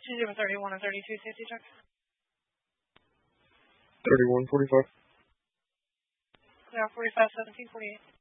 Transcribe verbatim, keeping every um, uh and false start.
She's doing thirty-one and thirty-two safety check. thirty-one, forty-five. Yeah, forty-five, seventeen, forty-eight.